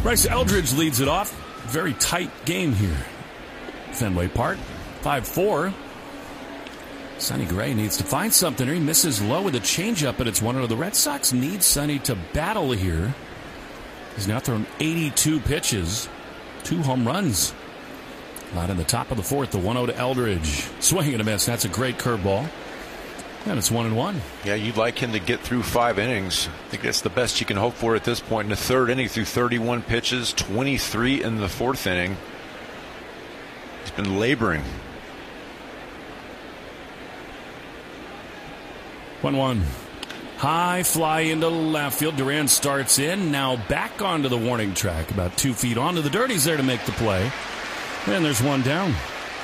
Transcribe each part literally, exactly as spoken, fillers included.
Bryce Eldridge leads it off. Very tight game here. Fenway Park, five four. Sonny Gray needs to find something here. He misses low with a changeup, but it's one of the Red Sox need Sonny to battle here. He's now thrown eighty-two pitches, two home runs. Not in the top of the fourth, the one oh to Eldridge. Swing and a miss. That's a great curveball. And it's one and one. Yeah, you'd like him to get through five innings. I think that's the best you can hope for at this point. In the third inning, through thirty-one pitches, twenty-three in the fourth inning. He's been laboring. one one. High fly into left field. Duran starts in. Now back onto the warning track. About two feet onto the dirt. He's there to make the play. And there's one down.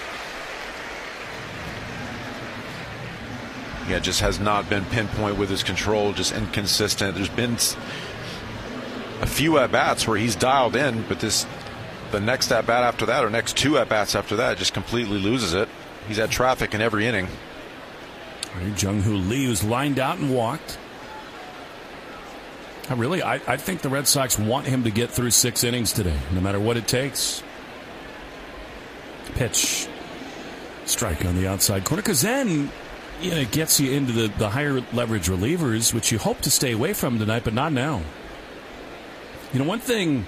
Yeah, just has not been pinpoint with his control, just inconsistent. There's been a few at-bats where he's dialed in, but this the next at-bat after that, or next two at-bats after that, just completely loses it. He's had traffic in every inning. Jung-Hoo Lee, who's lined out and walked. I really, I, I think the Red Sox want him to get through six innings today, no matter what it takes. Pitch. Strike on the outside corner, because then you know, it gets you into the, the higher leverage relievers, which you hope to stay away from tonight, but not now. You know, one thing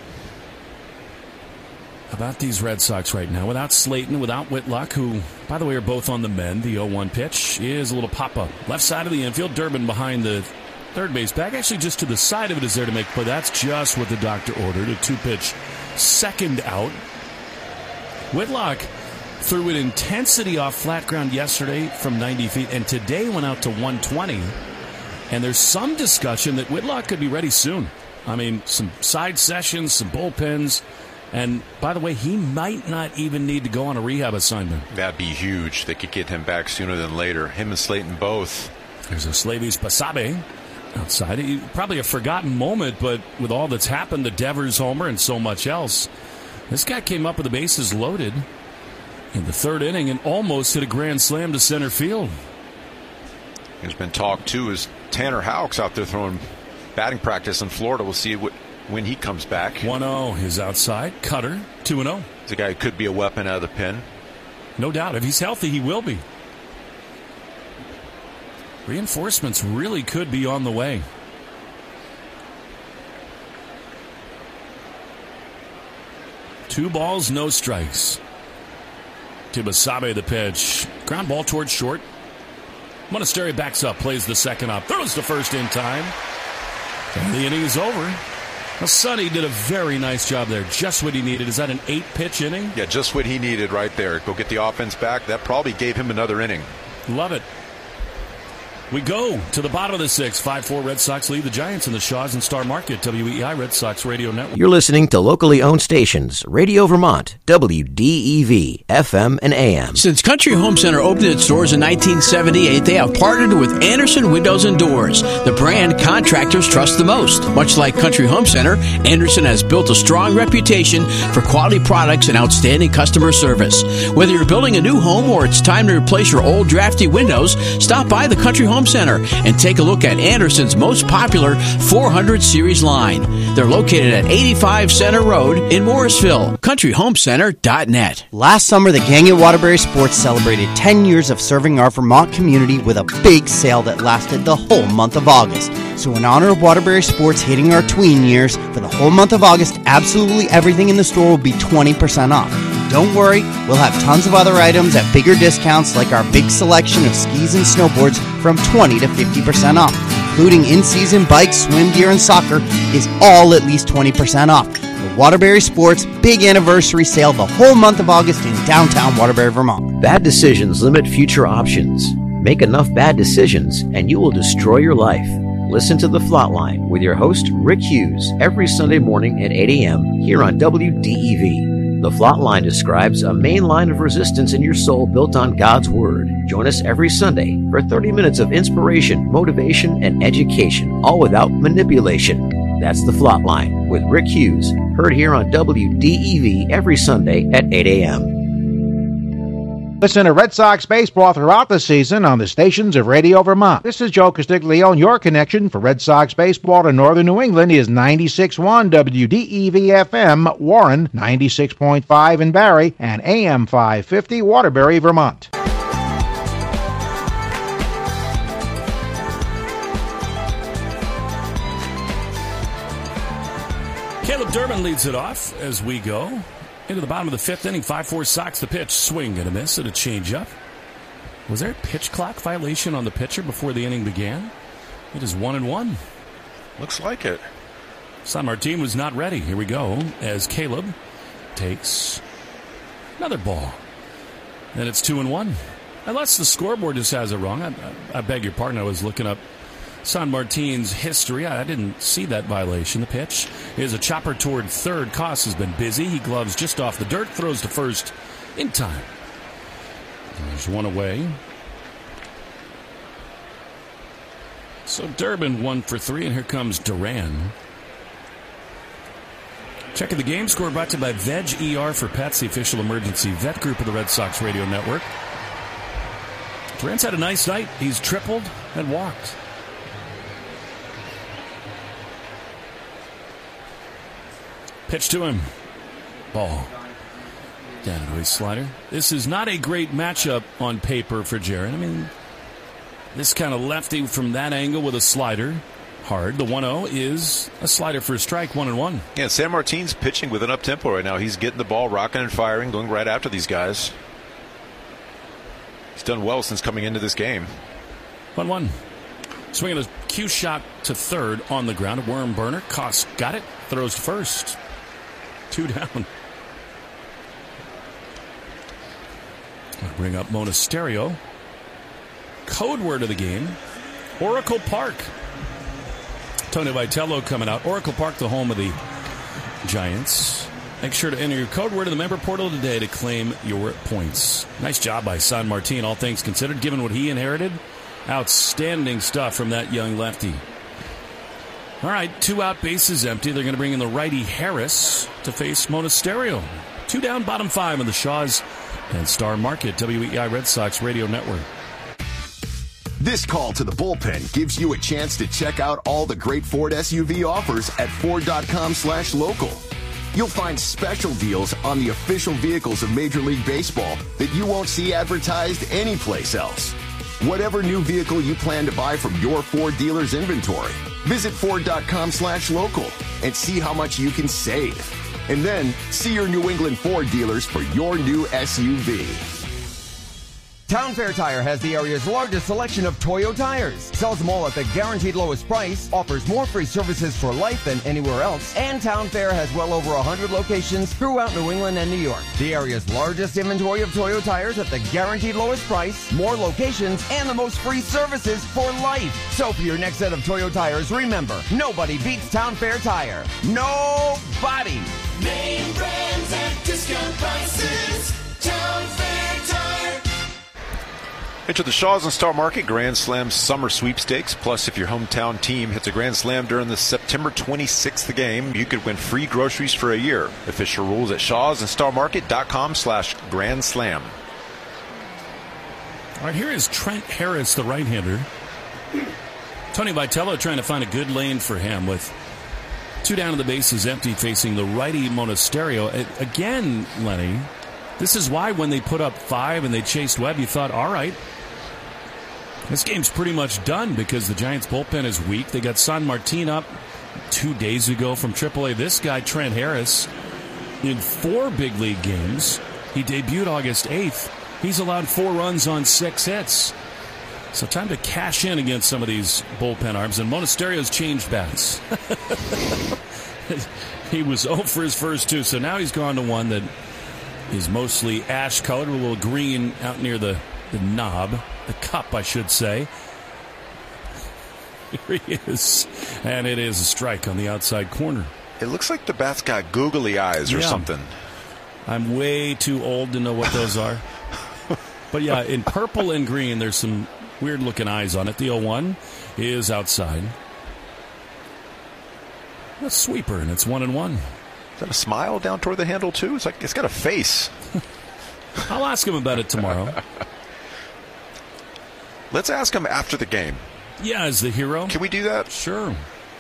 about these Red Sox right now, without Slayton, without Whitlock, who, by the way, are both on the mend, the oh one pitch is a little pop-up. Left side of the infield, Durbin behind the third base bag. Actually, just to the side of it is there to make play. That's just what the doctor ordered, a two-pitch second out. Whitlock threw an intensity off flat ground yesterday from ninety feet, and today went out to one twenty. And there's some discussion that Whitlock could be ready soon. I mean, some side sessions, some bullpens. And, by the way, he might not even need to go on a rehab assignment. That'd be huge. They could get him back sooner than later. Him and Slayton both. There's a Slavis Basabe outside. He, probably a forgotten moment, but with all that's happened, the Devers homer and so much else, this guy came up with the bases loaded in the third inning and almost hit a grand slam to center field. There's been talk, too, is Tanner Houck's out there throwing batting practice in Florida. We'll see what, when he comes back. one oh is outside. Cutter, two and oh. He's a guy who could be a weapon out of the pen. No doubt. If he's healthy, he will be. Reinforcements really could be on the way. Two balls, no strikes. To Basabe, the pitch. Ground ball towards short. Monasterio backs up, plays the second up, throws to first in time. And the inning is over. Well, Sonny did a very nice job there. Just what he needed. Is that an eight-pitch inning? Yeah, just what he needed right there. Go get the offense back. That probably gave him another inning. Love it. We go to the bottom of the sixth. five four Red Sox lead the Giants in the Shaws and Star Market. W E I Red Sox Radio Network. You're listening to locally owned stations. Radio Vermont, W D E V, F M and A M. Since Country Home Center opened its doors in nineteen seventy-eight, they have partnered with Anderson Windows and Doors, the brand contractors trust the most. Much like Country Home Center, Anderson has built a strong reputation for quality products and outstanding customer service. Whether you're building a new home or it's time to replace your old drafty windows, stop by the Country Home Center and take a look at Anderson's most popular four hundred series line. They're located at eighty-five Center Road in Morrisville. country home center dot net. Last summer, the gang at Waterbury Sports celebrated ten years of serving our Vermont community with a big sale that lasted the whole month of August. So in honor of Waterbury Sports hitting our tween years, for the whole month of August, absolutely everything in the store will be twenty percent off. Don't worry, we'll have tons of other items at bigger discounts, like our big selection of skis and snowboards from twenty to fifty percent off, including in-season bikes, swim gear, and soccer is all at least twenty percent off. The Waterbury Sports Big Anniversary Sale the whole month of August in downtown Waterbury, Vermont. Bad decisions limit future options. Make enough bad decisions and you will destroy your life. Listen to The Flatline with your host, Rick Hughes, every Sunday morning at eight a.m. here on W D E V. The Flatline describes a main line of resistance in your soul built on God's Word. Join us every Sunday for thirty minutes of inspiration, motivation, and education, all without manipulation. That's The Flatline with Rick Hughes, heard here on W D E V every Sunday at eight a.m. Listen to Red Sox baseball throughout the season on the stations of Radio Vermont. This is Joe Castiglione, and your connection for Red Sox baseball to northern New England is ninety-six point one W D E V F M Warren, ninety-six point five in Barry, and A M five fifty Waterbury, Vermont. Caleb Durbin leads it off as we go into the bottom of the fifth inning. five four Sox the pitch. Swing and a miss and a changeup. Was there a pitch clock violation on the pitcher before the inning began? It is one and one. Looks like it. San Martin was not ready. Here we go as Caleb takes another ball. And it's two and one. Unless the scoreboard just has it wrong. I, I, I beg your pardon. I was looking up San Martin's history. I didn't see that violation. The pitch is a chopper toward third. Koss has been busy. He gloves just off the dirt. Throws to first in time. There's one away. So Durbin one for three, and here comes Duran. Checking the game score brought to you by Veg E R for Pets, the official emergency vet group of the Red Sox radio network. Duran's had a nice night. He's tripled and walked. Pitch to him. Ball. Down to his slider. This is not a great matchup on paper for Jaron. I mean, this kind of lefty from that angle with a slider. Hard. The one oh is a slider for a strike, one and one. Yeah, San Martin's pitching with an up-tempo right now. He's getting the ball, rocking and firing, going right after these guys. He's done well since coming into this game. one one. Swinging a cue shot to third on the ground. A worm burner. Koss got it. Throws to first. Two down. I'll bring up Monasterio. Code word of the game, Oracle Park. Tony Vitello coming out. Oracle Park, the home of the Giants. Make sure to enter your code word in the member portal today to claim your points. Nice job by San Martin, all things considered, given what he inherited. Outstanding stuff from that young lefty. All right, two out, bases empty. They're going to bring in the righty Harris to face Monasterio. Two down, bottom five of the Shaws and Star Market, W E I Red Sox Radio Network. This call to the bullpen gives you a chance to check out all the great Ford S U V offers at Ford.com slash local. You'll find special deals on the official vehicles of Major League Baseball that you won't see advertised anyplace else. Whatever new vehicle you plan to buy from your Ford dealer's inventory, visit Ford.com slash local and see how much you can save. And then see your New England Ford dealers for your new S U V. Town Fair Tire has the area's largest selection of Toyo tires. Sells them all at the guaranteed lowest price, offers more free services for life than anywhere else, and Town Fair has well over one hundred locations throughout New England and New York. The area's largest inventory of Toyo tires at the guaranteed lowest price, more locations, and the most free services for life. So for your next set of Toyo tires, remember, nobody beats Town Fair Tire. Nobody! Name brands at discount prices. Town Fair Tire. Enter the Shaws and Star Market Grand Slam Summer Sweepstakes. Plus, if your hometown team hits a Grand Slam during the September twenty-sixth game, you could win free groceries for a year. Official rules at shaws and star market dot com slash grand slam. All right, here is Trent Harris, the right-hander. Tony Vitello trying to find a good lane for him with two down to the bases empty, facing the righty Monasterio. Again, Lenny, this is why when they put up five and they chased Webb, you thought, all right, this game's pretty much done because the Giants' bullpen is weak. They got San Martin up two days ago from triple A. This guy, Trent Harris, in four big league games, he debuted August eighth. He's allowed four runs on six hits. So time to cash in against some of these bullpen arms. And Monasterio's changed bats. He was oh for his first two, so now he's gone to one that is mostly ash-colored, with a little green out near the, the knob, the cup, I should say. Here he is, and it is a strike on the outside corner. It looks like the bat's got googly eyes or yeah. something. I'm way too old to know what those are. But yeah, in purple and green, there's some weird-looking eyes on it. The oh one is outside. A sweeper, and it's one and one. Is that a smile down toward the handle, too? It's like it's got a face. I'll ask him about it tomorrow. Let's ask him after the game. Yeah, as the hero. Can we do that? Sure.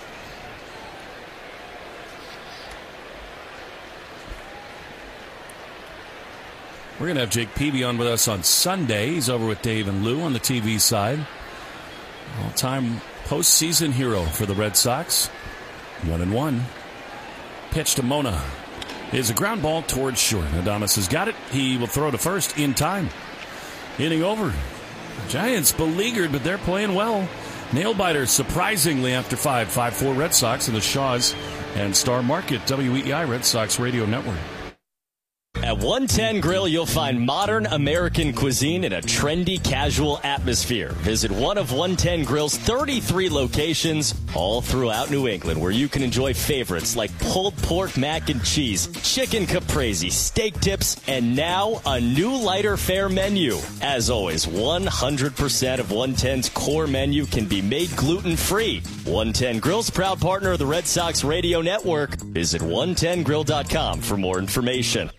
We're going to have Jake Peavy on with us on Sunday. He's over with Dave and Lou on the T V side. All-time postseason hero for the Red Sox. One and one. Pitch to Mona. Is a ground ball towards short. Adames has got it. He will throw to first in time. Inning over. Giants beleaguered, but they're playing well. Nail biter, surprisingly, after five. five four Red Sox in the Shaws and Star Market, W E I Red Sox Radio Network. At one ten Grill, you'll find modern American cuisine in a trendy, casual atmosphere. Visit one of one ten Grill's thirty-three locations all throughout New England, where you can enjoy favorites like pulled pork mac and cheese, chicken caprese, steak tips, and now a new lighter fare menu. As always, one hundred percent of one ten's core menu can be made gluten-free. one ten Grill's proud partner of the Red Sox Radio Network. Visit one ten grill dot com for more information.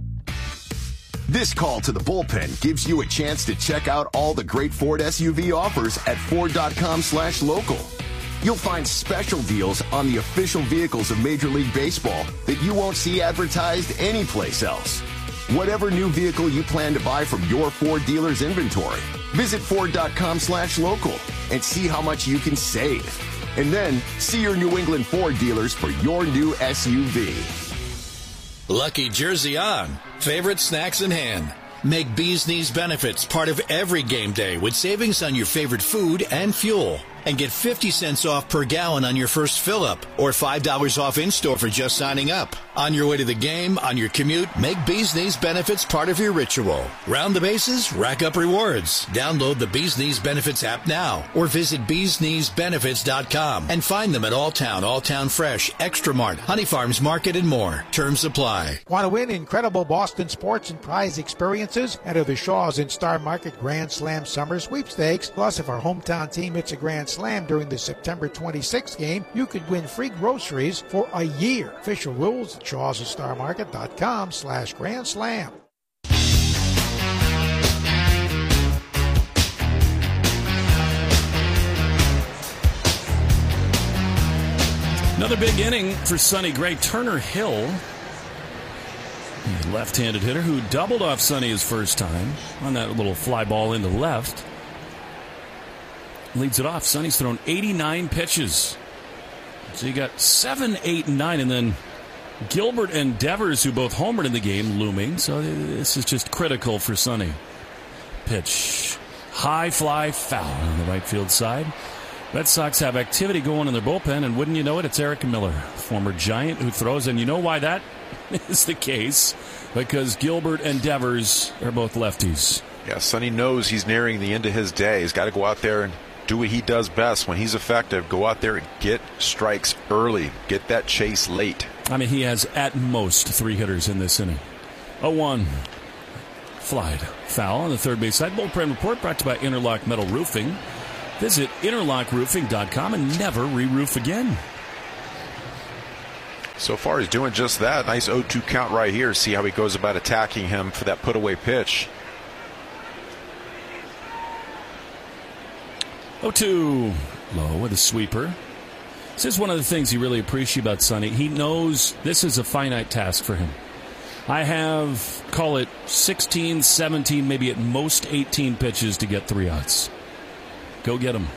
This call to the bullpen gives you a chance to check out all the great Ford S U V offers at Ford.com slash local. You'll find special deals on the official vehicles of Major League Baseball that you won't see advertised anyplace else. Whatever new vehicle you plan to buy from your Ford dealer's inventory, visit Ford.com slash local and see how much you can save. And then see your New England Ford dealers for your new S U V. Lucky Jersey on. Favorite snacks in hand. Make Bee's Knees benefits part of every game day with savings on your favorite food and fuel. And get fifty cents off per gallon on your first fill-up or five dollars off in-store for just signing up. On your way to the game, on your commute, make Bee's Knees benefits part of your ritual. Round the bases, rack up rewards. Download the Bee's Knees Benefits app now or visit bees knees benefits dot com and find them at Alltown, Alltown Fresh, Extra Mart, Honey Farms Market, and more. Terms apply. Want to win incredible Boston sports and prize experiences? Enter the Shaws and Star Market Grand Slam Summer Sweepstakes. Plus, if our hometown team hits a Grand Slam during the September twenty-sixth game, you could win free groceries for a year. Official rules at shaws and star market dot com slash Grand Slam. Another big inning for Sonny Gray. Turner Hill, the left-handed hitter who doubled off Sonny his first time on that little fly ball into left, leads it off. Sonny's thrown eighty-nine pitches. So you got seven, eight, and nine, and then Gilbert and Devers, who both homered in the game, looming. So this is just critical for Sonny. Pitch. High fly foul on the right field side. Red Sox have activity going in their bullpen, and wouldn't you know it, it's Eric Miller, former Giant, who throws. And you know why that is the case? Because Gilbert and Devers are both lefties. Yeah, Sonny knows he's nearing the end of his day. He's got to go out there and do what he does best when he's effective. Go out there and get strikes early. Get that chase late. I mean, he has at most three hitters in this inning. oh one. Flied. Foul on the third base side. Bullpen report brought to you by Interlock Metal Roofing. Visit interlock roofing dot com and never re-roof again. So far, he's doing just that. Nice oh two count right here. See how he goes about attacking him for that put-away pitch. oh two. Low with a sweeper. This is one of the things you really appreciate about Sonny. He knows this is a finite task for him. I have, call it sixteen, seventeen, maybe at most eighteen pitches to get three outs. Go get him.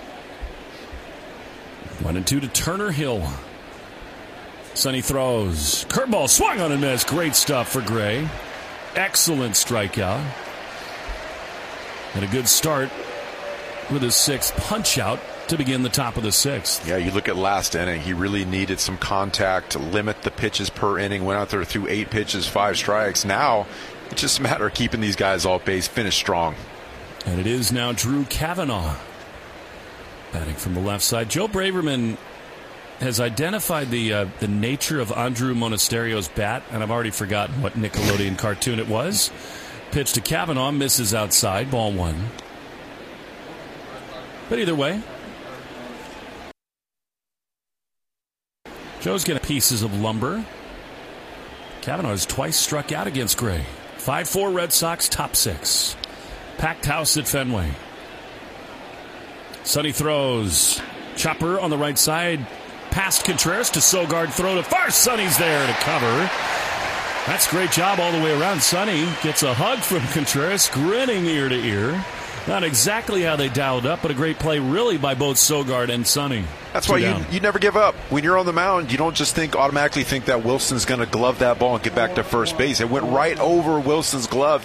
One and two to Turner Hill. Sonny throws. Curveball swung on and missed. Great stuff for Gray. Excellent strikeout. And a good start with his sixth punch out to begin the top of the sixth. Yeah, you look at last inning. He really needed some contact to limit the pitches per inning. Went out there through eight pitches, five strikes. Now it's just a matter of keeping these guys off base, finish strong. And it is now Drew Cavanaugh batting from the left side. Joe Braverman has identified the uh, the nature of Andrew Monasterio's bat, and I've already forgotten what Nickelodeon cartoon it was. Pitch to Cavanaugh, misses outside, ball one. But either way, Joe's getting pieces of lumber. Cavanaugh has twice struck out against Gray. five four Red Sox, top six. Packed house at Fenway. Sonny throws. Chopper on the right side. Past Contreras to Sogard. Throw to first. Sonny's there to cover. That's a great job all the way around. Sonny gets a hug from Contreras, grinning ear to ear. Not exactly how they dialed up, but a great play really by both Sogard and Sonny. That's why you, you never give up. When you're on the mound, you don't just think automatically think that Wilson's going to glove that ball and get back to first base. It went right over Wilson's glove.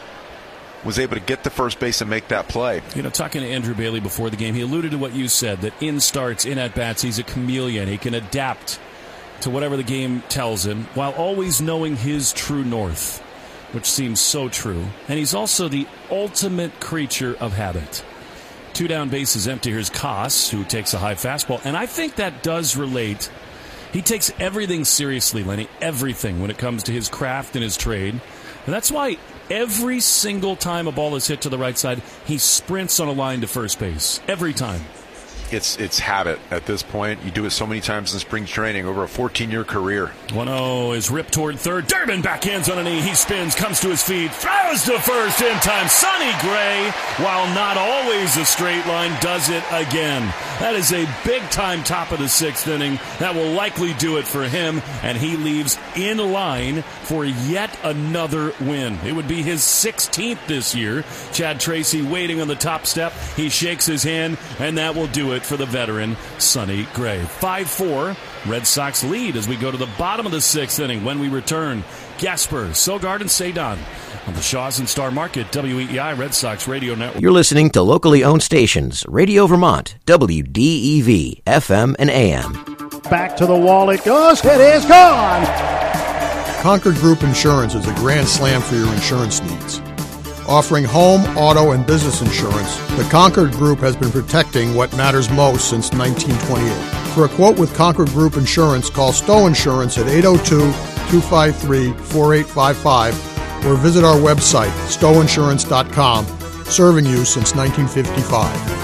Was able to get to first base and make that play. You know, talking to Andrew Bailey before the game, he alluded to what you said, that in starts, in at-bats, he's a chameleon. He can adapt to whatever the game tells him while always knowing his true north, which seems so true. And he's also the ultimate creature of habit. Two down, bases empty. Here's Koss, who takes a high fastball. And I think that does relate. He takes everything seriously, Lenny, everything when it comes to his craft and his trade. And that's why every single time a ball is hit to the right side, he sprints on a line to first base. Every time. It's it's habit at this point. You do it so many times in spring training over a fourteen-year career. one oh is ripped toward third. Durbin backhands on a knee. He spins, comes to his feet, throws to first in time. Sonny Gray, while not always a straight line, does it again. That is a big-time top of the sixth inning. That will likely do it for him, and he leaves in line for yet another win. It would be his sixteenth this year. Chad Tracy waiting on the top step. He shakes his hand, and that will do it for the veteran, Sonny Gray. five four, Red Sox lead as we go to the bottom of the sixth inning. When we return, Gasper, Sogard, and Cedon on the Shaw's and Star Market, W E E I Red Sox Radio Network. You're listening to locally owned stations, Radio Vermont, W D E V, F M and A M. Back to the wall it goes. It is gone. Concord Group Insurance is a grand slam for your insurance needs. Offering home, auto, and business insurance, the Concord Group has been protecting what matters most since nineteen twenty-eight. For a quote with Concord Group Insurance, call Stowe Insurance at eight oh two, two five three, four eight five five or visit our website, stowe insurance dot com, serving you since nineteen fifty-five.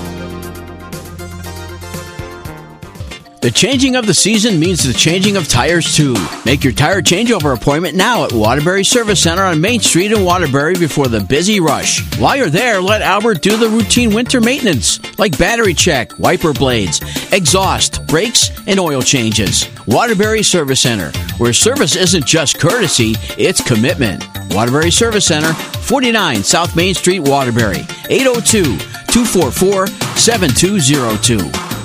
The changing of the season means the changing of tires, too. Make your tire changeover appointment now at Waterbury Service Center on Main Street in Waterbury before the busy rush. While you're there, let Albert do the routine winter maintenance, like battery check, wiper blades, exhaust, brakes, and oil changes. Waterbury Service Center, where service isn't just courtesy, it's commitment. Waterbury Service Center, forty-nine South Main Street, Waterbury, eight oh two, two four four, seven two oh two.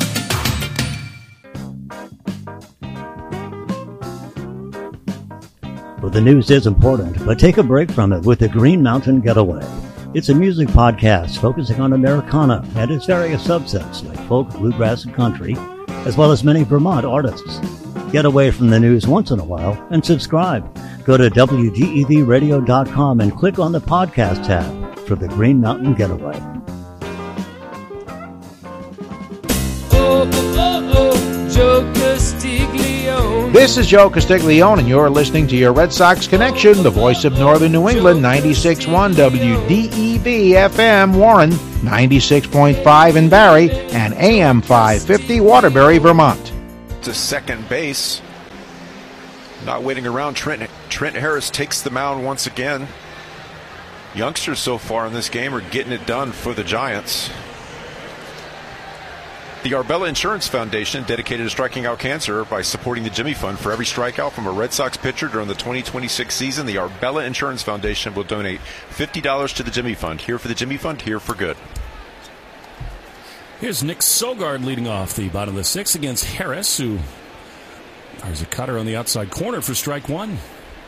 Well, the news is important, but take a break from it with the Green Mountain Getaway. It's a music podcast focusing on Americana and its various subsets like folk, bluegrass, and country, as well as many Vermont artists. Get away from the news once in a while and subscribe. Go to W D E V radio dot com and click on the podcast tab for the Green Mountain Getaway. Oh, oh, oh, Joe Castiglione. This is Joe Castiglione, and you're listening to your Red Sox Connection, the voice of Northern New England, ninety-six point one W D E V F M Warren, ninety-six point five in Barrie, and A M five fifty Waterbury, Vermont. To second base. Not waiting around. Trent, Trent Harris takes the mound once again. Youngsters so far in this game are getting it done for the Giants. The Arbella Insurance Foundation, dedicated to striking out cancer by supporting the Jimmy Fund. For every strikeout from a Red Sox pitcher during the twenty twenty-six season, the Arbella Insurance Foundation will donate fifty dollars to the Jimmy Fund. Here for the Jimmy Fund, here for good. Here's Nick Sogard leading off the bottom of the sixth against Harris, who there's a cutter on the outside corner for strike one.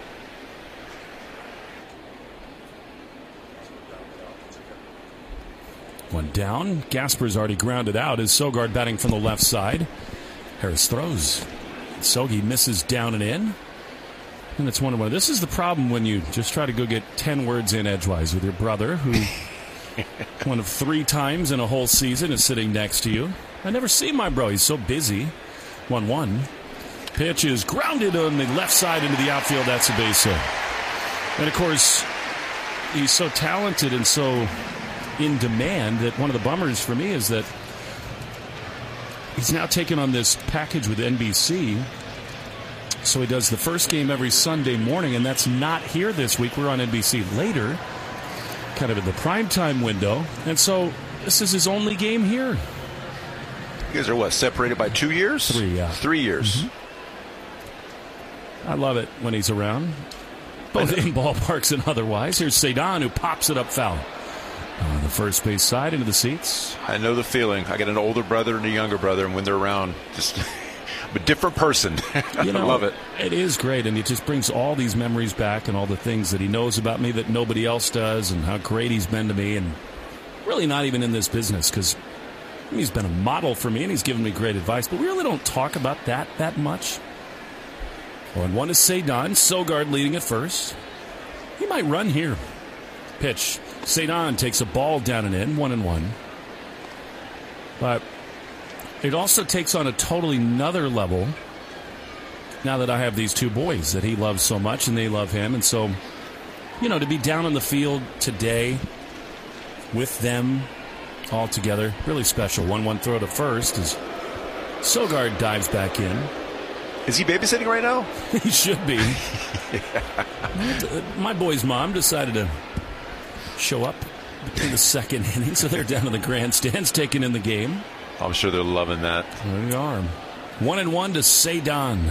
One down. Gasper's already grounded out as Sogard batting from the left side. Harris throws. Sogi misses down and in. And it's one and one. This is the problem when you just try to go get ten words in edgewise with your brother, who one of three times in a whole season is sitting next to you. I never see my bro. He's so busy. one one. Pitch is grounded on the left side into the outfield. That's a base hit. And, of course, he's so talented and so in demand that one of the bummers for me is that he's now taken on this package with N B C. So he does the first game every Sunday morning, and that's not here this week. We're on N B C later, kind of in the primetime window. And so this is his only game here. You guys are what, separated by two years? Three, yeah. Three years. Mm-hmm. I love it when he's around, both in ballparks and otherwise. Here's Cedon, who pops it up foul. On the first base side, into the seats. I know the feeling. I got an older brother and a younger brother, and when they're around, just a different person. You know, I love it. It is great, and it just brings all these memories back and all the things that he knows about me that nobody else does, and how great he's been to me, and really not even in this business, because he's been a model for me, and he's given me great advice, but we really don't talk about that that much. One one is Cedon. Sogard leading at first. He might run here. Pitch. Cedon takes a ball down and in, one and one. But it also takes on a totally another level now that I have these two boys that he loves so much and they love him. And so, you know, to be down on the field today with them all together, really special. one one throw to first as Sogard dives back in. Is he babysitting right now? He should be. Yeah. My boy's mom decided to show up between the second inning, so they're down in the grandstands taking in the game. I'm sure they're loving that. There they are. One and one to Cedon.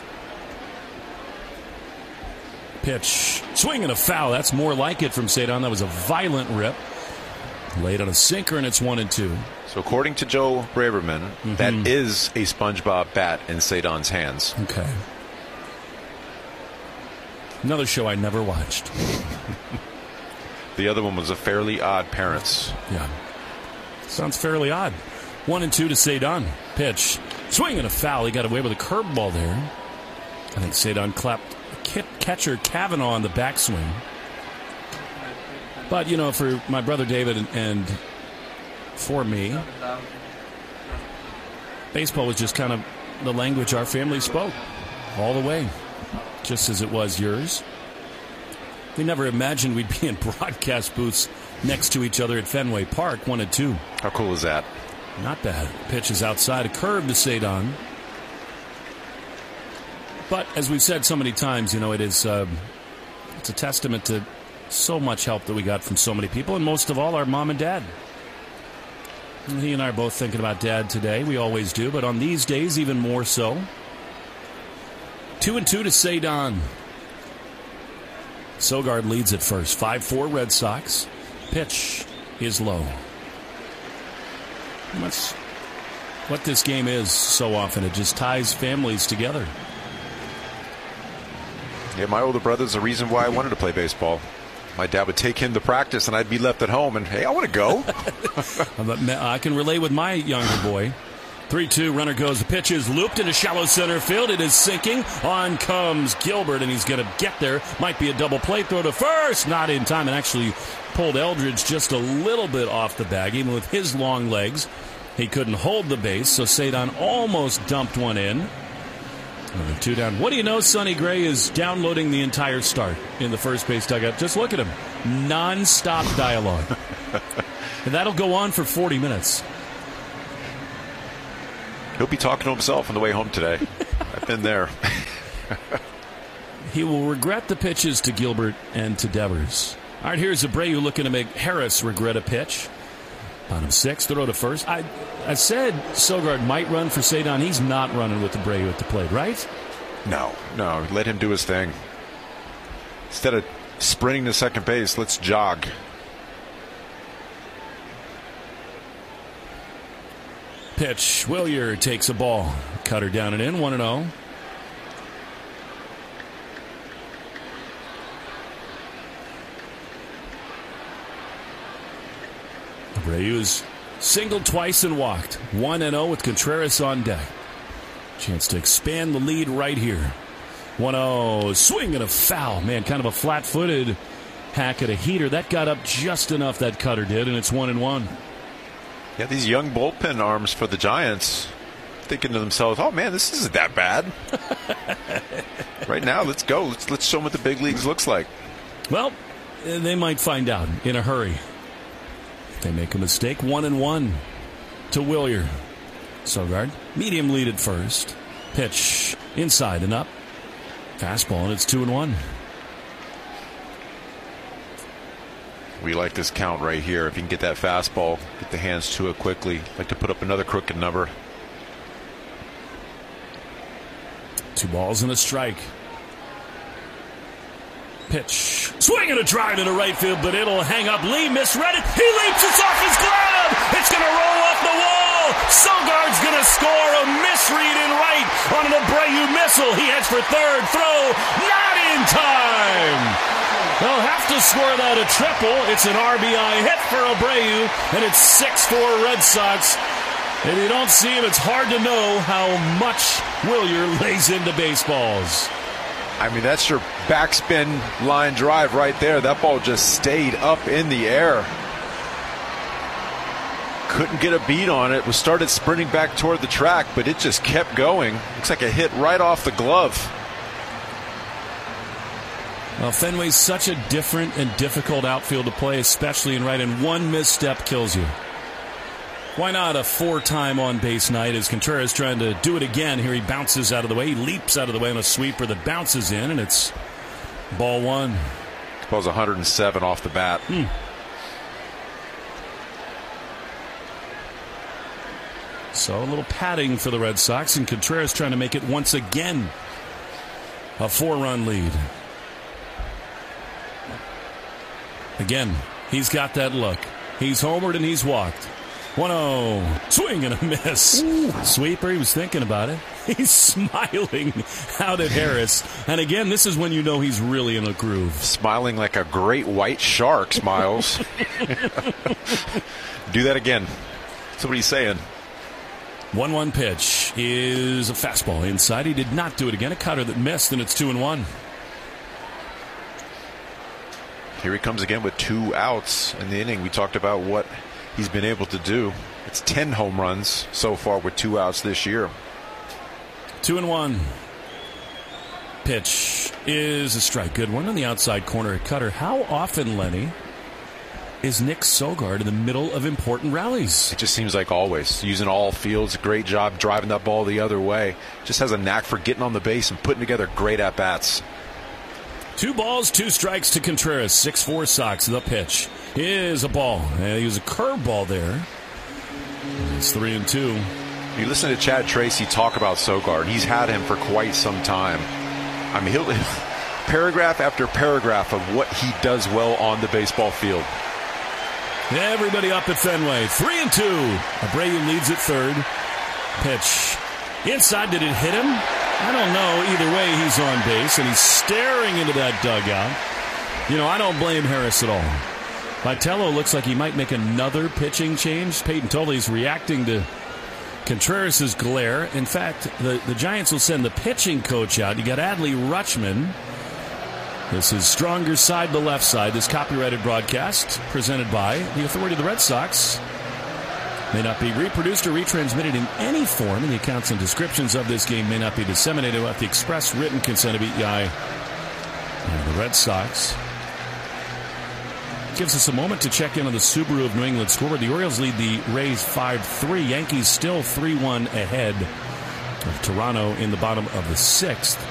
Pitch. Swing and a foul. That's more like it from Cedon. That was a violent rip. Laid on a sinker, and it's one and two. So according to Joe Braverman, mm-hmm. that is a SpongeBob bat in Cedon's hands. Okay. Another show I never watched. The other one was a Fairly Odd Parents. Yeah. Sounds fairly odd. One and two to Cedon. Pitch. Swing and a foul. He got away with a curveball there. I think Cedon clapped catcher Kavanaugh on the backswing. But, you know, for my brother David and, and for me, baseball was just kind of the language our family spoke all the way, just as it was yours. We never imagined we'd be in broadcast booths next to each other at Fenway Park, one and two. How cool is that? Not bad. Pitch is outside, a curve to Cedon. But as we've said so many times, you know, it is uh, it's a testament to so much help that we got from so many people, and most of all, our mom and dad. And he and I are both thinking about Dad today. We always do, but on these days, even more so. Two and two to Cedon. Sogard leads at first. five four Red Sox. Pitch is low. And that's what this game is so often. It just ties families together. Yeah, my older brother's the reason why I wanted to play baseball. My dad would take him to practice, and I'd be left at home, and, hey, I want to go. I can relate with my younger boy. three two, runner goes. The pitch is looped into shallow center field. It is sinking. On comes Gilbert, and he's going to get there. Might be a double play throw to first. Not in time, and actually pulled Eldridge just a little bit off the bag. Even with his long legs, he couldn't hold the base, so Cedon almost dumped one in. Another two down. What do you know? Sonny Gray is downloading the entire start in the first base dugout. Just look at him. Non-stop dialogue. And that'll go on for forty minutes. He'll be talking to himself on the way home today. I've been there. He will regret the pitches to Gilbert and to Devers. All right, here's Abreu looking to make Harris regret a pitch. Bottom six, throw to first. I I said Sogard might run for Cedon. He's not running with Abreu at the plate, right? No, no. Let him do his thing. Instead of sprinting to second base, let's jog. Pitch. Willier takes a ball. Cutter down and in, one and oh. Abreu's singled twice and walked. one and oh with Contreras on deck. Chance to expand the lead right here. one oh. Swing and a foul. Man, kind of a flat-footed hack at a heater. That got up just enough, that cutter did, and it's one and one. Yeah, these young bullpen arms for the Giants thinking to themselves, oh, man, this isn't that bad. Right now, let's go. Let's, let's show them what the big leagues looks like. Well, they might find out in a hurry. They make a mistake. One and one to Willier. Sogard, medium lead at first. Pitch inside and up. Fastball, and it's two and one. We like this count right here. If you can get that fastball, get the hands to it quickly. Like to put up another crooked number. Two balls and a strike. Pitch. Swing and a drive into right field, but it'll hang up. Lee misread it. He leaps. It's off his glove. It's going to roll off the wall. Sogard's going to score a misread in right on an Abreu missile. He heads for third. Throw. Not in time. They'll have to score that a triple. It's an R B I hit for Abreu, and it's six four Red Sox. If you don't see him, it's hard to know how much Willier lays into baseballs. I mean, that's your backspin line drive right there. That ball just stayed up in the air. Couldn't get a beat on it. Was started sprinting back toward the track, but it just kept going. Looks like a hit right off the glove. Well, Fenway's such a different and difficult outfield to play, especially in right, and one misstep kills you. Why not a four-time on-base night as Contreras trying to do it again. Here he bounces out of the way. He leaps out of the way on a sweeper that bounces in, and it's ball one. Ball's one hundred seven off the bat. Hmm. So a little padding for the Red Sox, and Contreras trying to make it once again a four-run lead. Again, he's got that look. He's homered and he's walked. one oh. Swing and a miss. Ooh. Sweeper, he was thinking about it. He's smiling out at Harris. And again, this is when you know he's really in a groove. Smiling like a great white shark smiles. Do that again. That's what he's saying. one one pitch is a fastball inside. He did not do it again. A cutter that missed, and it's two and one. Here he comes again with two outs in the inning. We talked about what he's been able to do. It's ten home runs so far with two outs this year. Two and one. Pitch is a strike. Good one on the outside corner at Cutter. How often, Lenny, is Nick Sogard in the middle of important rallies? It just seems like always. Using all fields. Great job driving that ball the other way. Just has a knack for getting on the base and putting together great at-bats. Two balls, two strikes to Contreras. six four Sox. The pitch is a ball. And he was a curveball there. It's three and two. You listen to Chad Tracy talk about Sogard. He's had him for quite some time. I mean, he'll paragraph after paragraph of what he does well on the baseball field. Everybody up at Fenway. Three and two. Abreu leads at third. Pitch. Inside, did it hit him? I don't know. Either way, he's on base, and he's staring into that dugout. You know, I don't blame Harris at all. Vitello looks like he might make another pitching change. Peyton Tolley's reacting to Contreras' glare. In fact, the, the Giants will send the pitching coach out. You got Adley Rutschman. This is Stronger Side, the left side. This copyrighted broadcast presented by the authority of the Red Sox. May not be reproduced or retransmitted in any form, and the accounts and descriptions of this game may not be disseminated without the express written consent of E T I. And the Red Sox. Gives us a moment to check in on the Subaru of New England scoreboard. The Orioles lead the Rays five three. Yankees still three one ahead of Toronto in the bottom of the sixth.